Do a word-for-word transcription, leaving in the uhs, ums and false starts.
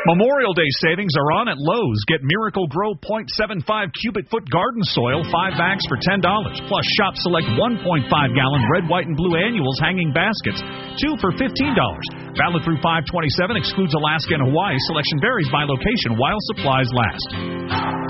Memorial Day savings are on at Lowe's. Get Miracle Grow point seven five cubic foot garden soil, five bags for ten dollars. Plus, shop select one point five gallon red, white, and blue annuals hanging baskets, two for fifteen dollars. Valid through five twenty-seven, excludes Alaska and Hawaii. Selection varies by location while supplies last.